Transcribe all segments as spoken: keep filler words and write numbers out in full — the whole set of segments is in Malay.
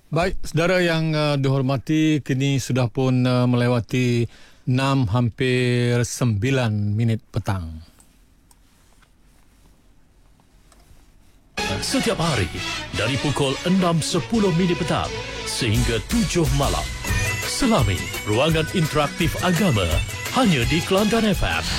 Baik, saudara yang uh, dihormati, kini sudah pun uh, melewati enam hampir sembilan minit petang. Setiap hari dari pukul enam sepuluh minit petang sehingga tujuh malam. Selami ruangan interaktif agama hanya di Kelantan F M.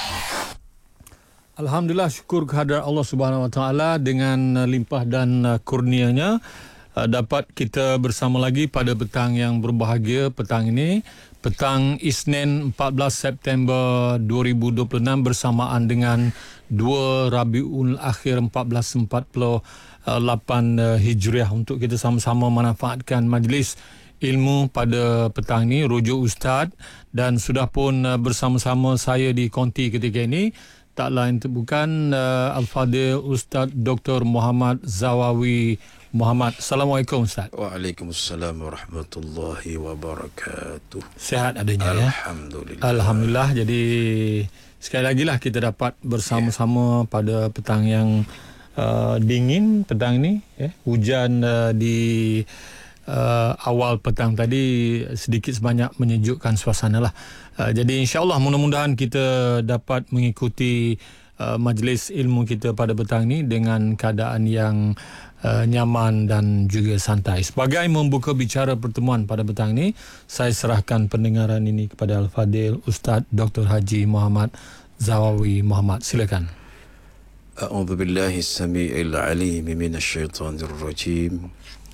Alhamdulillah, syukur kehadrat Allah Subhanahu Wa Taala dengan uh, limpah dan uh, kurnianya uh, dapat kita bersama lagi pada petang yang berbahagia petang ini, petang Isnin empat belas September dua ribu dua puluh enam bersamaan dengan dua Rabiul Akhir empat belas empat puluh lapan uh, Hijriah, untuk kita sama-sama manfaatkan majlis ilmu pada petang ini. Rujuk Ustaz, dan sudah pun uh, bersama-sama saya di konti ketika ini tak lain bukan uh, Al-Fadhil Ustaz Doktor Muhammad Zawawi Muhammad. Assalamualaikum Ustaz. Waalaikumsalam warahmatullahi wabarakatuh. Sihat adanya ya. Alhamdulillah. Alhamdulillah. Jadi sekali lagi lah kita dapat bersama-sama yeah. pada petang yang uh, dingin petang ini eh. Hujan uh, di uh, awal petang tadi sedikit sebanyak menyejukkan suasana lah. Uh, jadi insyaAllah mudah-mudahan kita dapat mengikuti uh, majlis ilmu kita pada petang ini dengan keadaan yang uh, nyaman dan juga santai. Sebagai membuka bicara pertemuan pada petang ini, saya serahkan pendengaran ini kepada Al-Fadhil Ustaz Doktor Haji Muhammad Zawawi Muhammad. Silakan. A'udzu billahi as-sami'il 'alim minasy syaithanir rajim.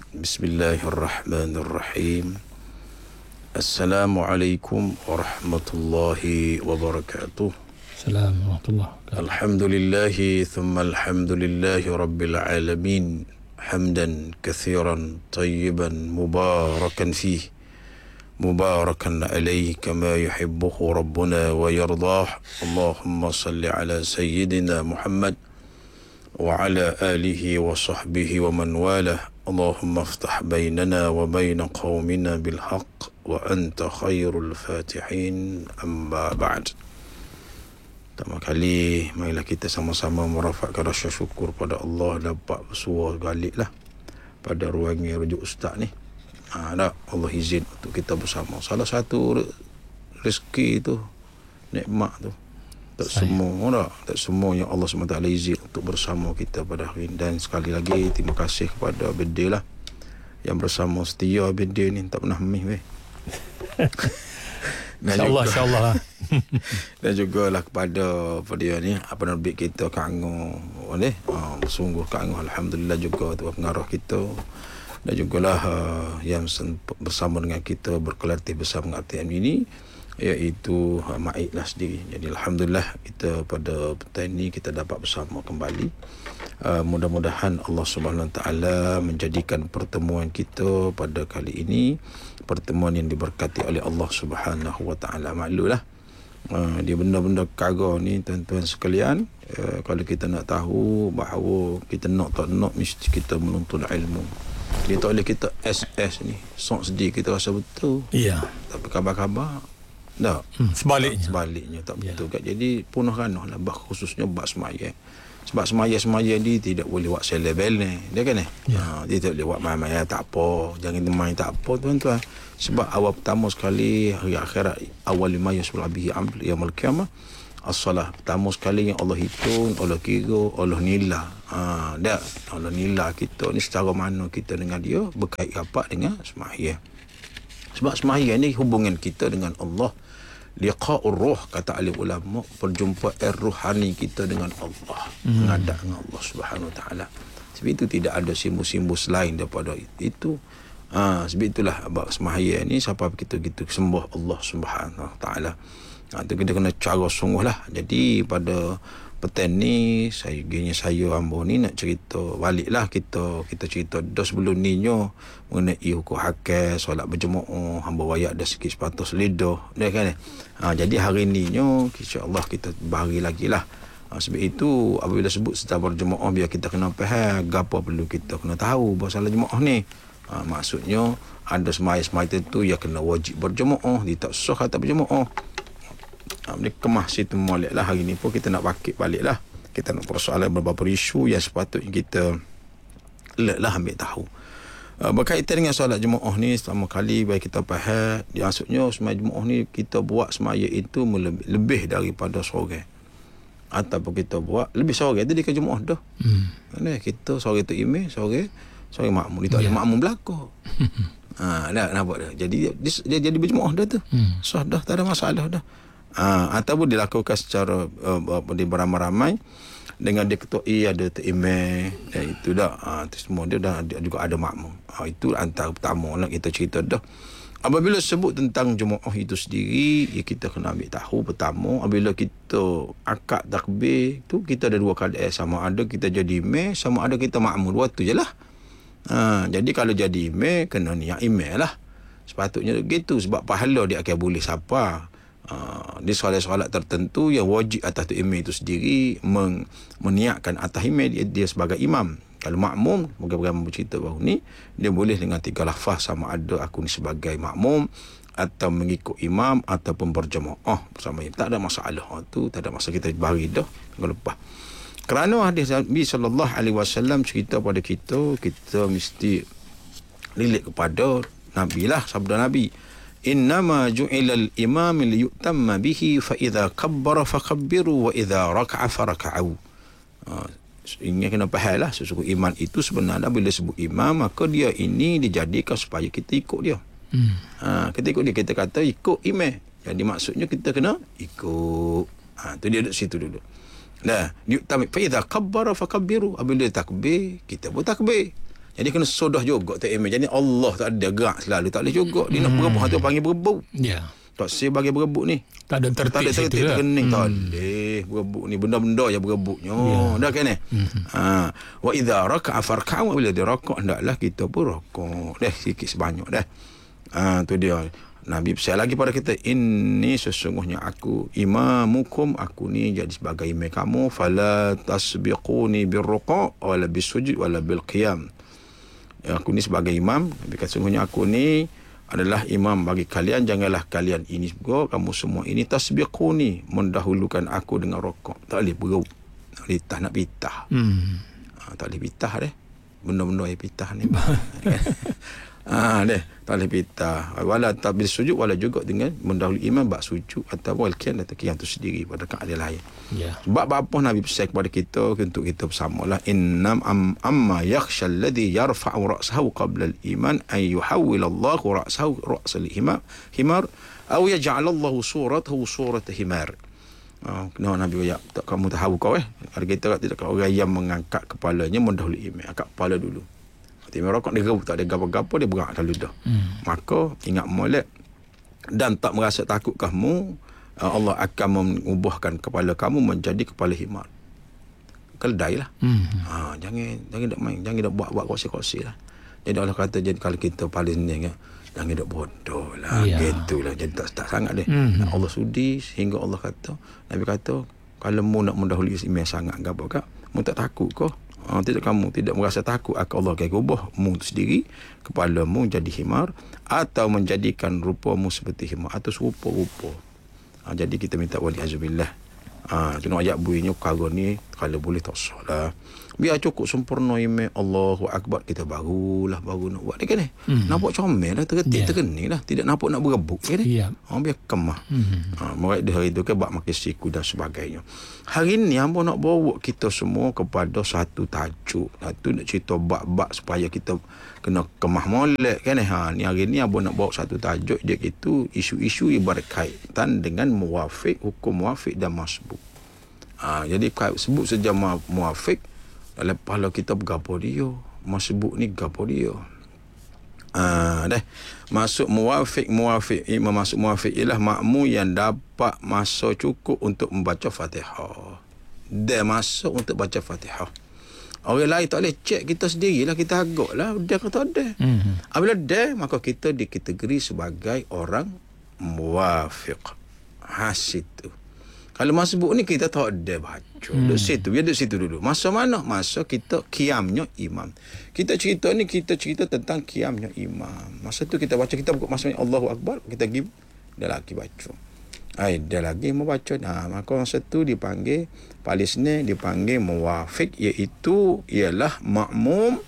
Bismillahirrahmanirrahim. Assalamualaikum warahmatullahi wabarakatuh. Assalamualaikum warahmatullahi wabarakatuh. Alhamdulillahi thumma alhamdulillahi rabbil alamin. Hamdan kathiran tayyiban mubarakan fih. Mubarakan alaihi kama yuhibbuhu rabbuna wa yardah. Allahumma salli ala sayyidina Muhammad wa ala alihi wa sahbihi wa man walah. Allahumma aftah bainana wa baina qawmina bil haqq wa anta khairul fatihin, amma ba'd. Pertama kali, marilah kita sama-sama merafakkan rasa syukur pada Allah dapat bersuara balik lah pada ruangan rujuk Ustaz ni. Ha, tak? Allah izin untuk kita bersama. Salah satu rezeki tu, nikmat tu, tak Saya. semua tak, tak semua yang Allah subhanahu wa taala izin untuk bersama kita pada hari ini. Dan sekali lagi terima kasih kepada Abidil lah yang bersama setia. Abidil ni tak pernah mih weh. InsyaAllah, insyaAllah. Dan juga lah kepada dia ni, apa nama kita Kak Angah ni, uh, sungguh Kak Angah alhamdulillah juga tu pengarah kita, dan jugalah uh, yang bersama dengan kita berkelatih bersama dengan A T M ini, iaitu uh, Ma'ik lah sendiri. Jadi alhamdulillah kita pada petang ini kita dapat bersama kembali. Uh, mudah-mudahan Allah Subhanahu Wa Taala menjadikan pertemuan kita pada kali ini pertemuan yang diberkati oleh Allah Subhanahu Wa Taala. Maklulah uh, dia benda-benda perkara ni tuan-tuan sekalian, uh, kalau kita nak tahu bahawa kita nak tak nak mesti kita menuntut ilmu. Dia tak boleh kita S S ni sok sedih kita rasa betul. Iya. Tapi kabar-kabar tak. Hmm, sebaliknya. Sebaliknya tak betul Ya. kan. Jadi punah ranah lah, khususnya bab semaya. Sebab semaya-semaya ni tidak boleh buat selebel ni. Dia kan eh? Ya. Ha, dia tak boleh buat main-main tak apa. Jangan main tak apa tuan-tuan. Sebab awal pertama sekali hari akhirat, awal lima yasbul bihi amr yaumul qiyamah. As-salah pertama sekali yang Allah hitung, Allah kira, Allah nilai. Ha, dah Allah nilai kita ni secara mana kita dengan dia berkait rapat dengan semaya. Sebab semaya ni hubungan kita dengan Allah. Liqa'ur ruh, kata alim ulama, perjumpaan ruhani kita dengan Allah, hmm. menghadap dengan Allah Subhanahu Wa Taala. Sebab itu tidak ada simbol-simbol selain daripada itu. Ha, sebab itulah bab semaya ni siapa kita gitu sembah Allah Subhanahu Wa Taala. Ha, tu kita kena cara sungguh lah. Jadi pada petang ni saya gini saya hamba ni nak cerita baliklah kita kita cerita dah sebelum ni nyo mengenai hukum hakal solat berjemaah, hamba wayak dah sikit sepatus lidah dia kan. Ha, jadi hari ni nyo insya-Allah kita bahari lagi lah. Ha, sebab itu apabila sebut secara berjemaah biar kita kena faham gapo perlu kita kena tahu pasal jemaah ni. Ha, maksudnya ada semaya-semaya tertentu yang kena wajib berjemaah, dia tak sah kata berjemaah. Ha, dia kemah situ molek lah. Hari ni pun kita nak bakit balik lah. Kita nak persoalan beberapa isu yang sepatutnya kita let lah ambil tahu. Uh, berkaitan dengan solat jemaah ni, selama kali baik kita faham, maksudnya semaya jemaah ni kita buat semaya itu melebih, lebih daripada seorang. Ataupun kita buat lebih seorang tu dia ke jemaah dah. Hmm. Nah, kita seorang tu imam, seorang seorang makmum. Dia tak ada yeah. makmum belakang. ha, dah nampak dah. Jadi dia, dia jadi berjemaah dah tu. Hmm. Sah dah, tak ada masalah dah. Ha, ataupun dilakukan secara uh, beramai-ramai dengan dia ketuai ada imam dan itu dah ha, itu semua dia dah dia juga ada makmum. Ha, itu antara pertama lah kita cerita dah. Apabila sebut tentang jemaah itu sendiri, ya kita kena ambil tahu pertama apabila kita akad takbir tu kita ada dua keadaan, sama ada kita jadi imam, sama ada kita makmum, dua tu je lah. Ha, jadi kalau jadi imam kena niat imam lah. Sepatutnya gitu sebab pahala dia akan boleh siapa. Uh, di solat-solat tertentu yang wajib atas tu imam itu sendiri meng, meniakkan atas imam dia, dia sebagai imam. Kalau makmum, bagaimana bercerita baru ni, dia boleh dengan tiga lafaz, sama ada aku ni sebagai makmum atau mengikut imam ataupun berjemaah bersama imam. Tak ada masalah. Oh, tu tak ada masalah, kita bagi dah minggu lepas. Kerana hadis Nabi sallallahu alaihi wasallam cerita pada kita, kita mesti relate kepada Nabi lah, sabda Nabi. Innama ju'ilal imam liyutamma bihi fa idza kabbara fakabbiru wa idza raka'a faraka'u. Uh, ini kena faham lah, sesungguhnya iman itu sebenarnya bila sebut imam maka dia ini dijadikan supaya kita ikut dia. Hmm. Ha, kita ikut dia, kita kata ikut imam. Jadi maksudnya kita kena ikut. Ha, tu dia duduk situ dulu. Nah, yutamma fa idza kabbara fakabbiru. Apabila takbir, kita pun takbir. Jadi kena sodah juga tak imam. Jadi Allah tak ada gerak selalu. Tak boleh juga. Dia hmm. nak berebut. Hati panggil berebut. Ya. Yeah. Tak saya bagi berebut ni. Tak ada tertib. Tak ada tertib lah. Kening. Hmm. Tak boleh berebut ni. Benda-benda je berebutnya. Yeah. Dah kan ni? Hmm. Ha. Wa idza raka'a farka'u. Bila dia rakak, hendaklah kita pun rakak. Dah sikit sebanyak dah. Ha, tu dia. Nabi pesan lagi pada kita, inni sesungguhnya aku imamukum, aku ni jadi sebagai imam kamu, fala tasbiquni birruqa' wala bisujud wala bilqiyam. Aku ni sebagai imam, Nabi kata sesungguhnya aku ni adalah imam bagi kalian, janganlah kalian ini juga, kamu semua ini tasbiquni, mendahulukan aku dengan rokok. Tak boleh beruk. Tak boleh pitah, nak pitah. Hmm. Ha, tak boleh pitah deh. Benda-benda yang pitah ni. Ah, deh, tak boleh pitah. Wala tabil sujud, wala juga dengan mendahului imam bak sujud atau walkian atau qiyam tu sendiri pada keadaan lain. Ya. Yeah. Sebab apa Nabi pesan kepada kita untuk kita bersamalah, innam am, amma yakhsha alladhi yarfa'u ra'sahu qabla al-iman ay yuhawwil Allah ra'sahu ra'sal himar himar aw yaj'al Allah suratahu surat himar. Oh, no, Nabi ya, tak kamu tahu kau eh. Ada kita tidak orang yang mengangkat kepalanya mendahului imam, angkat kepala dulu. Timur rokok dia rebut, tak ada gapo-gapo, dia berak lalu dah. Hmm. Maka ingat molek dan tak merasa takut kamu, Allah akan mengubahkan kepala kamu menjadi kepala himar. Keledai lah. Hmm. Ha, jangan jangan dak main, jangan dak buat-buat kosi-kosi lah. Jadi Allah kata, jadi kalau kita paling ni kan, jangan dak bodoh lah. Ya. Gitulah, jadi tak, tak sangat dia. Hmm. Allah sudi sehingga Allah kata, Nabi kata, kalau mu nak mendahului imam sangat gapo kak, mu tak takut kau. Ha, tidak kamu tidak merasa takut akan Allah akan ubah mu sendiri kepalamu jadi himar atau menjadikan rupamu seperti himar atau serupa-rupa. Ha, jadi kita minta wali azubillah. Ah, ha, kena ayat bunyinya perkara ni kalau boleh tak salah. Biar cukup sempurna imam Allahu akbar, kita barulah baru nak buat dia kan ni. Mm. Nampak comel lah, terketik yeah. terkening lah, tidak nampak nak berebut kan ni. Yeah. Ha, biar kemah. Mm. Ha, mulai di hari tu ke bab makin siku dan sebagainya. Hari ni hamba nak bawa kita semua kepada satu tajuk. Satu nak cerita bab-bab supaya kita kena kemah molek kan ni. Ha, ni hari ni hamba nak bawa satu tajuk dia itu isu-isu yang berkaitan dengan muwafiq, hukum muwafiq dan masbuk. Ha, jadi sebut saja muwafiq, dalam pahala kita bergapo dia, masbuk ni gapo dia. Ah, dah. Masuk muwafiq, muwafiq, imam masuk muwafiq ialah makmum yang dapat masa cukup untuk membaca Fatihah. Dia masuk untuk baca Fatihah. Orang lain tak boleh cek, kita sendirilah, kita agaklah dia kata ada. Mm-hmm. Apabila dia, maka kita dikategori sebagai orang muwafiq. Hasil tu. Kalau masbuk ni kita tak ada baca. Hmm. Duduk situ, biar duduk situ dulu. Masa mana? Masa kita qiyamnya imam. Kita cerita ni, kita cerita tentang qiyamnya imam. Masa tu kita baca, kita buka masanya Allahu Akbar, kita pergi, dia lagi baca. Ay, dia lagi membaca. Nah, maka masa tu dipanggil, paling ni dipanggil muwafiq, iaitu ialah makmum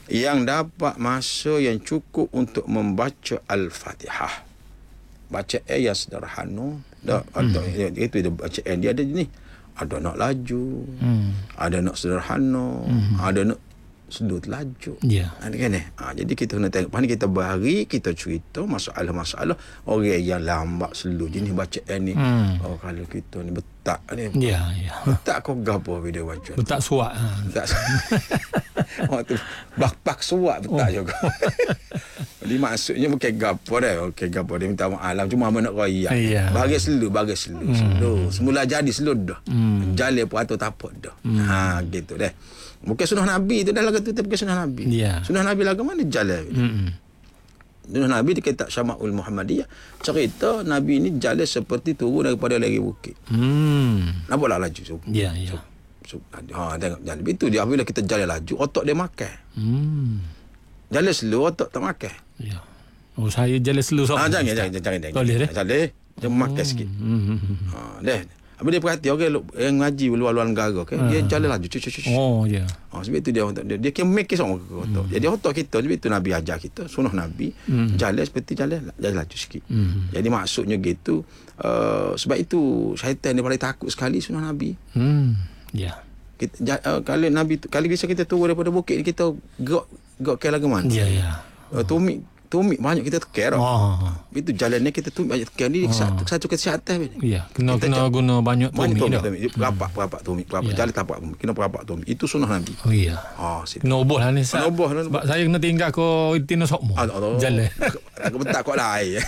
yang dapat masa yang cukup untuk membaca Al-Fatihah. Bacaan yang sederhana. Dah, ada, itu dia bacaan dia ada ni. Ada nak laju, hmm. ada nak sederhana, hmm. ada nak sedut laju. Ya. Ha, kan eh? Ha, jadi kita kena tengok. Lepas ni kita bahari, kita cerita masalah-masalah orang yang lambat slow jenis bacaan ni. Hmm. Oh, kalau kita ni betak ni. Ya, ya. Betak kau gapo video baca. Betak suat. Ha. Betak suat. Waktu bak-bak suat betak oh. juga. Jadi maksudnya bukan gapo dah. Okey gapo dia minta maaf lah. Cuma apa nak royak. Ya. Bagi slow, bagi slow. Hmm. slow. Semula jadi slow dah. Hmm. Jalan pun atau tapak dah. Hmm. Ha, gitu dah. Bukan sunnah Nabi tu dah lagu tu, tapi sunnah Nabi. Yeah. Sunnah Nabi lagu mana jalan. Mm-hmm. Sunnah Nabi di kitab Syama'ul Muhammadiyah cerita Nabi ni jalan seperti turun daripada lereng bukit. Hmm. Nampaklah laju so. Ya, yeah, ya. Yeah. So, so, ha tengok jalan itu dia apabila kita jalan laju otak dia makan. Hmm. Jalan slow otak tak makan. Ya. Yeah. Oh saya jalan slow sok. Ah jangan jangan jangan jangan. Boleh deh. Jalan dia oh. makan sikit. Hmm. Ha deh. Apa dia perhati orang okay, yang ngaji luar-luar negara okay? uh. Dia jalan laju cucu cucu. Oh ya. Yeah. Oh sebab itu dia dia dia can make sama otak. Hmm. Jadi otak kita sebab itu Nabi ajar kita sunnah Nabi hmm. jalan seperti jalan jalan laju sikit. Hmm. Jadi maksudnya gitu uh, sebab itu syaitan dia paling takut sekali sunnah Nabi. Hmm. Ya. Yeah. Kita uh, kalau Nabi kali bisa kita turun daripada bukit ni kita gerak gerak ke lagu mana? Ya yeah, ya. Yeah. Uh, tumik tumik banyak kita teker. Oh. Itu jalannya kita tumik banyak teker ni oh. satu satu kesihatan ni. Ya, kena kita kena guna banyak tumik dah. Berapa berapa tumik, berapa jalan tapak tumik. Kena berapa tumik. Itu sunnah Nabi. Oh iya. Oh, kena ubah lah ni. Kena ubah lah. Sebab saya kena tinggal ko itino sokmo. Jalan. Aku bentak kau lah air.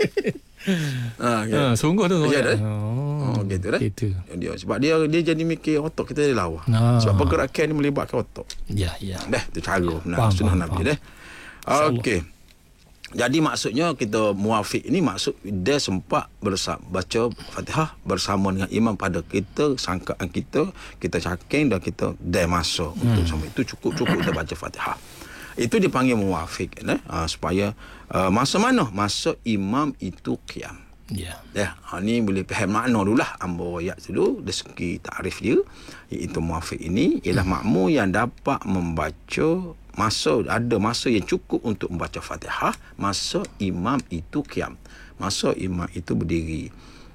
Ah, ha, sungguh tu. Ya dah. Oh, gitu dah. Gitu. Dia sebab dia dia jadi mikir otak kita dia lawa. Ah. Sebab pergerakan ni melibatkan otak. Ya, ya. Dah, tu cara benar sunnah Nabi dah. Okey. Jadi maksudnya kita muafiq ni maksud dia sempat bersama, baca Fatihah bersama dengan imam pada kita, sangkaan kita, kita caking dan kita dah masuk hmm. untuk sampai itu cukup-cukup kita baca Fatihah. Itu dipanggil muafiq eh? ha, supaya uh, masa mana? Masa imam itu qiyam. Ya. Yeah. Ha, ni boleh faham makna dululah ambo ayat dulu dari segi takrif dia iaitu muafiq ini ialah makmum yang dapat membaca masa ada masa yang cukup untuk membaca Fatihah masa imam itu qiyam, masa imam itu berdiri.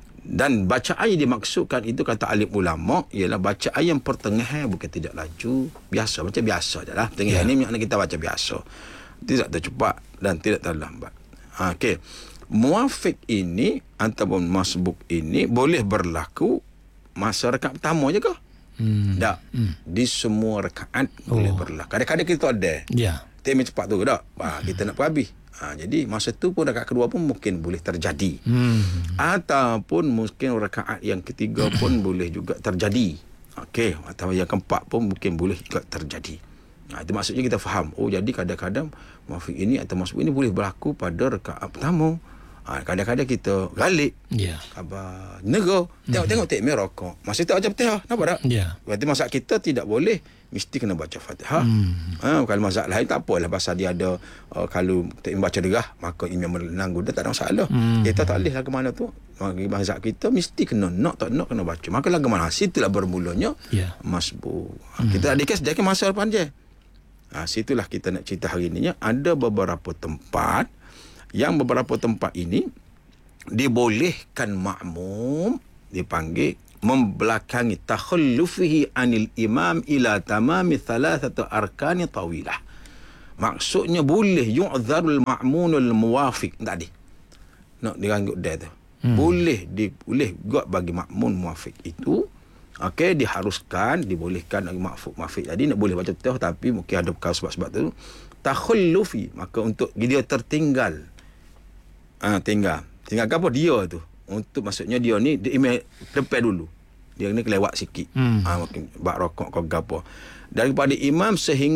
Dan bacaan yang dimaksudkan itu kata alim ulama ialah bacaan yang pertengahan, bukan tidak laju, biasa, macam biasa jelah. Pertengahan yeah. ni makna kita baca biasa, tidak tercepat dan tidak terlambat. Ha, okey. Muafiq ini ataupun masbuk ini boleh berlaku masa rakaat pertama je ke? Hmm. Tak. Hmm. Di semua rakaat oh. boleh berlaku. Kadang-kadang kita ada. Ya. Yeah. Time cepat tu tak? Ha, kita nak habis. Ha, jadi masa tu pun rakaat kedua pun mungkin boleh terjadi. Hmm. Ataupun mungkin rakaat yang ketiga pun boleh juga terjadi. Okey, atau yang keempat pun mungkin boleh juga terjadi. Ha, itu maksudnya kita faham. Oh, jadi kadang-kadang muafiq ini atau masbuk ini boleh berlaku pada rakaat pertama. Ha, kadang-kadang kita galik. Ya. Yeah. Khabar nego. Tengok-tengok mm-hmm. tak rokok. Masa tak baca Fatihah, nampak tak? Ya. Yeah. Berarti masak kita tidak boleh mesti kena baca Fatihah. Mm. Ha, kalau masak lain tak apalah pasal dia ada uh, kalau tak baca derah maka imam menanggung dah tak ada masalah. Mm. Kita tak boleh lah ke mana tu. Mazhab kita mesti kena nak tak nak kena baca. Maka lagu mana situlah bermulanya yeah. masbuk. Ha, mm. kita ada kes dia ke masa depan je. Ha, situlah kita nak cerita hari ni ya. Ada beberapa tempat yang beberapa tempat ini dibolehkan makmum dipanggil membelakangi takhallufihi anil imam ila tamami thalathatu arkani tawilah. Maksudnya boleh yu'dzarul ma'munul muwafiq tadi. Nak diranggut dia tu. Hmm. Boleh di boleh buat bagi makmum muwafiq itu okey diharuskan dibolehkan bagi makmum muwafiq tadi nak boleh baca Fatihah tapi mungkin ada sebab-sebab tu takhallufi maka untuk dia tertinggal. Ah, tinggal. Tinggal apa dia tu? Untuk maksudnya dia ni dia email depan dulu. Dia ni kelewat sikit. Hmm. Ah, mungkin bak rokok ke apa. Daripada imam sehingga